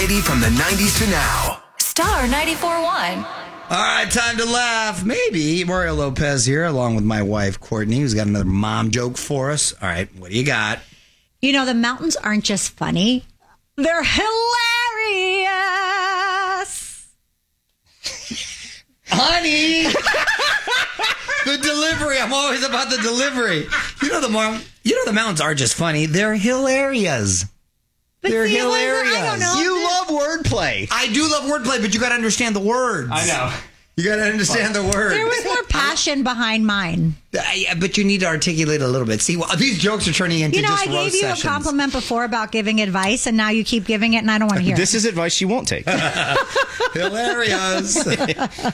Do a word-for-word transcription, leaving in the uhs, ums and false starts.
variety from the nineties to now. Star ninety-four point one. All right, time to laugh. Maybe Mario Lopez here, along with my wife, Courtney, who's got another mom joke for us. All right, what do you got? You know, the mountains aren't just funny. They're hilarious. Honey! The delivery. I'm always about the delivery. You know the mom, you know the mountains are just funny. They're hilarious. But They're see, hilarious. I don't know. You love wordplay. I do love wordplay, but you got to understand the words. I know. You got to understand the words. There was more passion behind mine. Uh, but you need to articulate a little bit. See, well, these jokes are turning into You know, just I gave roast you sessions. a compliment before about giving advice, and now you keep giving it, and I don't want to hear This it. is advice you won't take. Hilarious.